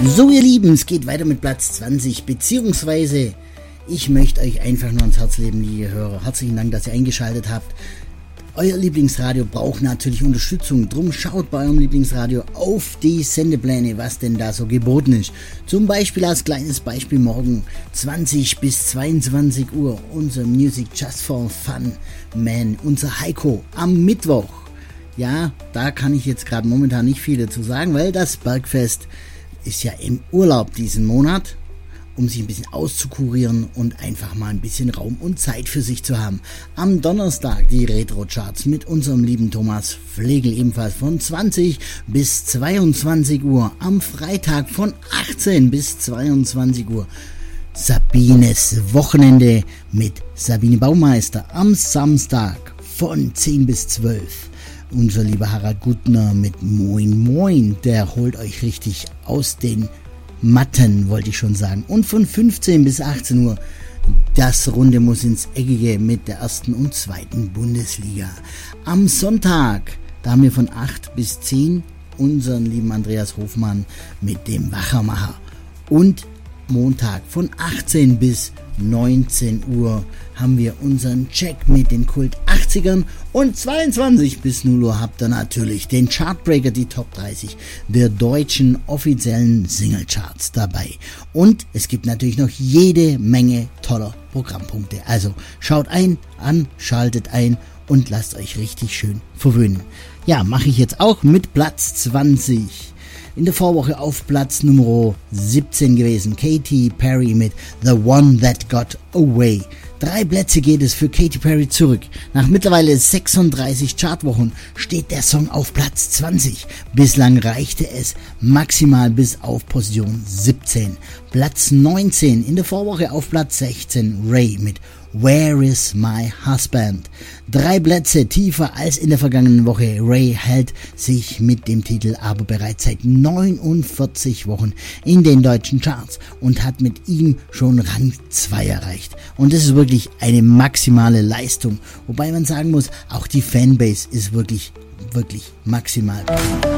So ihr Lieben, es geht weiter mit Platz 20, beziehungsweise ich möchte euch einfach nur ans Herz legen, liebe Hörer. Herzlichen Dank, dass ihr eingeschaltet habt. Euer Lieblingsradio braucht natürlich Unterstützung, drum schaut bei eurem Lieblingsradio auf die Sendepläne, was denn da so geboten ist. Zum Beispiel als kleines Beispiel morgen 20 bis 22 Uhr unser Music Just for Fun Man, unser Heiko am Mittwoch. Ja, da kann ich jetzt gerade momentan nicht viel dazu sagen, weil das Bergfest ist ja im Urlaub diesen Monat, um sich ein bisschen auszukurieren und einfach mal ein bisschen Raum und Zeit für sich zu haben. Am Donnerstag die Retro-Charts mit unserem lieben Thomas Flegel ebenfalls von 20 bis 22 Uhr. Am Freitag von 18 bis 22 Uhr Sabines Wochenende mit Sabine Baumeister. Am Samstag von 10 bis 12 unser lieber Harald Gutner mit Moin Moin. Der holt euch richtig aus den Matten, wollte ich schon sagen. Und von 15 bis 18 Uhr das Runde muss ins Eckige mit der ersten und zweiten Bundesliga. Am Sonntag, da haben wir von 8 bis 10 unseren lieben Andreas Hofmann mit dem Wachermacher. Und Montag von 18 bis 19 Uhr haben wir unseren Check mit den Kult 80ern und 22 bis 0 Uhr habt ihr natürlich den Chartbreaker, die Top 30 der deutschen offiziellen Singlecharts dabei. Und es gibt natürlich noch jede Menge toller Programmpunkte. Also schaut an, schaltet ein und lasst euch richtig schön verwöhnen. Ja, mache ich jetzt auch mit Platz 20. In der Vorwoche auf Platz Nummer 17 gewesen. Katy Perry mit The One That Got Away. 3 Plätze geht es für Katy Perry zurück. Nach mittlerweile 36 Chartwochen steht der Song auf Platz 20. Bislang reichte es maximal bis auf Position 17. Platz 19 in der Vorwoche auf Platz 16. Ray mit Where is my husband? 3 Plätze tiefer als in der vergangenen Woche. Ray hält sich mit dem Titel aber bereits seit 49 Wochen in den deutschen Charts und hat mit ihm schon Rang 2 erreicht. Und das ist wirklich eine maximale Leistung. Wobei man sagen muss, auch die Fanbase ist wirklich maximal.